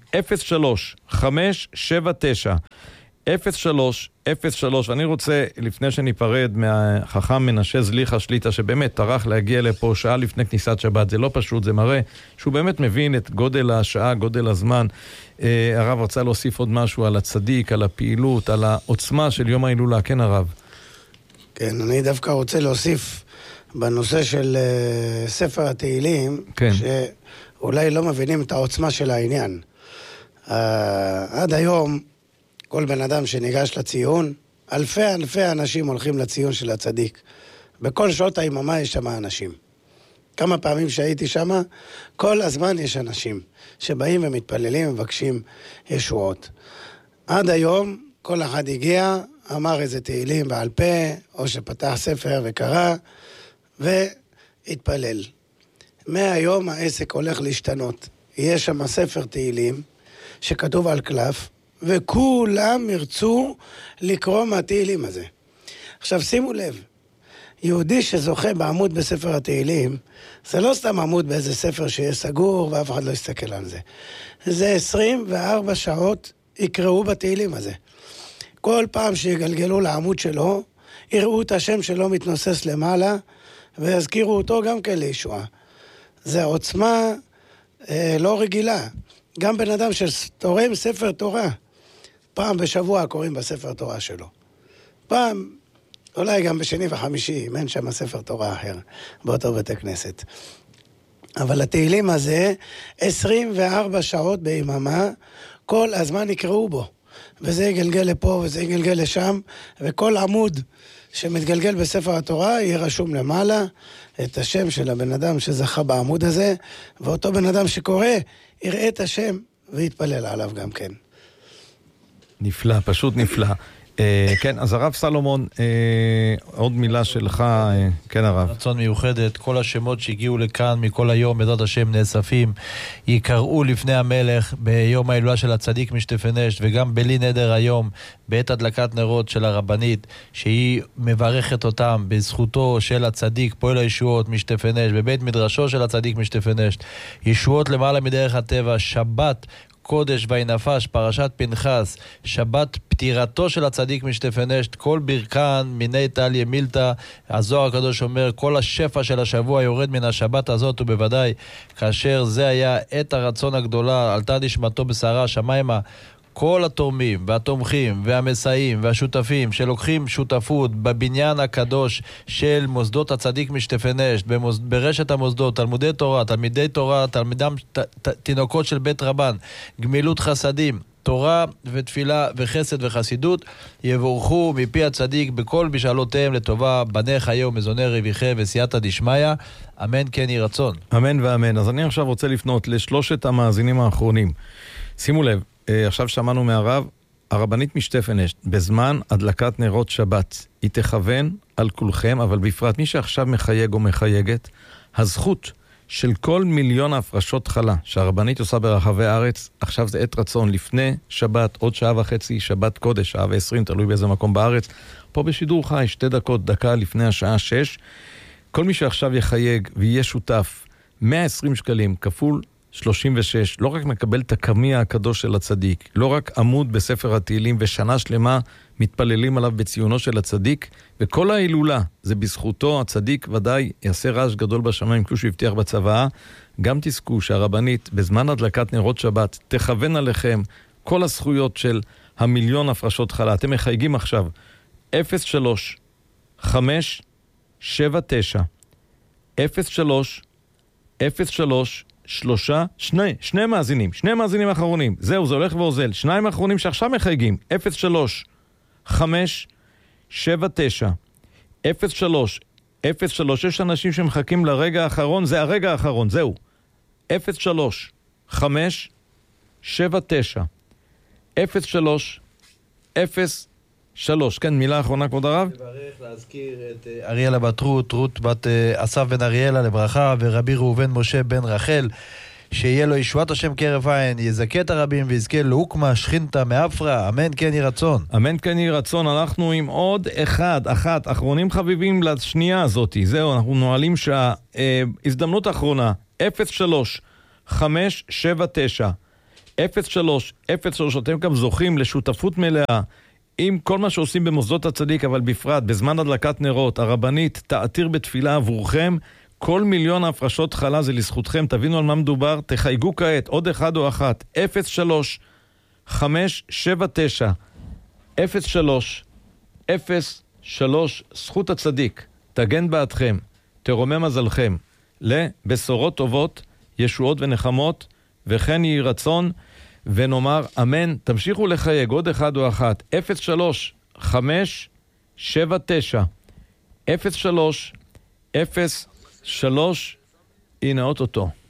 03, ואני רוצה, לפני שניפרד מהחכם מנשה זליחה שליטה, שבאמת טרח להגיע לפה שעה לפני כניסת שבת, זה לא פשוט, זה מראה שהוא באמת מבין את גודל השעה, גודל הזמן. הרב רצה להוסיף עוד משהו על הצדיק, על הפעילות, על העוצמה של יום ההילולה, כן הרב? כן, אני דווקא רוצה להוסיף בנושא של ספר התהילים, כן. שאולי לא מבינים את העוצמה של העניין. עד היום, כל בן אדם שניגש לציון, אלפי אנשים הולכים לציון של הצדיק. בכל שעות היממה יש שם אנשים. כמה פעמים שהייתי שם, כל הזמן יש אנשים שבאים ומתפללים ומבקשים ישועות. עד היום, כל אחד הגיע, אמר איזה תהילים בעל פה, או שפתח ספר וקרא, והתפלל. מהיום העסק הולך להשתנות. יש שם ספר תהילים שכתוב על קלף, וכולם ירצו לקרוא מהתהילים הזה. עכשיו שימו לב, יהודי שזוכה בעמוד בספר התהילים, זה לא סתם עמוד באיזה ספר שיהיה סגור ואף אחד לא יסתכל על זה. זה 24 שעות יקראו בתהילים הזה. כל פעם שיגלגלו לעמוד שלו, יראו את השם שלו מתנוסס למעלה, ויזכירו אותו גם כן לישועה. זה עוצמה לא רגילה. גם בן אדם שתורם ספר תורה, פעם בשבוע קוראים בספר תורה שלו. פעם, אולי גם בשני וחמישי, אם אין שם ספר תורה אחר, באותו בית הכנסת. אבל התהילים הזה, 24 שעות ביממה, כל הזמן יקראו בו. וזה יגלגל לפה וזה יגלגל לשם, וכל עמוד שמתגלגל בספר התורה יהיה רשום למעלה את השם של הבן אדם שזכה בעמוד הזה, ואותו בן אדם שקורא יראה את השם ויתפלל עליו גם כן. נפלא, פשוט נפלא. כן, אז הרב סלומון, עוד מילה שלך, כן הרב. רצון מיוחדת, כל השמות שהגיעו לכאן מכל היום, בעזרת השם נאספים, יקראו לפני המלך ביום ההילולה של הצדיק משטפנשט, וגם בלי נדר היום, בעת הדלקת נרות של הרבנית, שהיא מברכת אותם בזכותו של הצדיק, פועל הישועות משטפנשט, בבית מדרשו של הצדיק משטפנשט, ישועות למעלה מדרך הטבע, שבת, קודש וינפש, פרשת פנחס, שבת פטירתו של הצדיק משטפנשט, כל ברכן מיני טליה מילתא, הזוהר הקדוש אומר, כל השפע של השבוע יורד מן השבת הזאת, ובוודאי כאשר זה היה עת הרצון הגדולה, עלתה נשמתו בשערה שמיימה, כל התורמים והתומכים והמסייעים והשותפים שלוקחים שותפות בבניין הקדוש של מוסדות הצדיק משטפנשט, ברשת המוסדות, תלמודי תורה, תלמידי תורה, תינוקות של בית רבן, גמילות חסדים, תורה ותפילה וחסד וחסידות, יבורכו מפי הצדיק בכל משאלותיהם לטובה, בניך היום מזוני רוויכם וסייעתא דשמיא, אמן כן יהי רצון. אמן ואמן. אז אני עכשיו רוצה לפנות לשלושת המאזינים האחרונים. שימו לב, עכשיו שמענו מהרב, הרבנית משטפנשט, בזמן הדלקת נרות שבת, היא תכוון על כולכם, אבל בפרט מי שעכשיו מחייג או מחייגת, הזכות של כל מיליון ההפרשות חלה שהרבנית עושה ברחבי הארץ, עכשיו זה עת רצון, לפני שבת, עוד שעה וחצי, שבת קודש, שעה ו20, תלוי באיזה מקום בארץ, פה בשידור חי, 2 דקות, דקה לפני השעה 6, כל מי שעכשיו יחייג ויהיה שותף, 120 שקלים כפול 36, לא רק מקבל את הקמע הקדוש של הצדיק, לא רק עמוד בספר התהילים ושנה שלמה מתפללים עליו בציונו של הצדיק, וכל ההילולה זה בזכותו, הצדיק ודאי יעשה רעש גדול בשמיים כמו שהוא הבטיח בצוואה. גם תזכו שהרבנית בזמן הדלקת נרות שבת תכוון עליכם כל הזכויות של המיליון הפרשות חלה. אתם מחייגים עכשיו 03 579 03 03 שני מאזינים אחרונים, זהו, זה הולך ואוזל, 2 אחרונים שעכשיו מחייגים, 03 579 03 יש אנשים שמחכים לרגע האחרון, זה הרגע האחרון, זהו, 03 579 03 כן, מילה אחרונה כבוד הרב. לברך, להזכיר את אריאלה בת רות בת אסף בן אריאלה לברכה, ורבי ראובן משה בן רחל, שיהיה לו ישועת השם כרף עין, יזכה את הרבים ויזכה להוקמה שכינתה מאפרה, אמן כן יהי רצון. אמן כן יהי רצון. אנחנו עם עוד אחת, אחרונים חביבים לשנייה הזאת. זהו, אנחנו נועלים הזדמנות האחרונה, 03-579 0303, אתם גם זוכים לשותפות מלאה עם כל מה שעושים במוסדות הצדיק, אבל בפרט בזמן הדלקת נרות, הרבנית תעתיר בתפילה עבורכם. כל מיליון ההפרשות חלה זה לזכותכם. תבינו על מה מדובר, תחייגו כעת, עוד אחד או אחת, 03-579 0303, זכות הצדיק תגן בעדכם, תרומם מזלכם לבשורות טובות, ישועות ונחמות, וכן יהי רצון, ונאמר אמן. תמשיכו לחייג, עוד אחד או אחת, 03-579 0303, הנה אותו.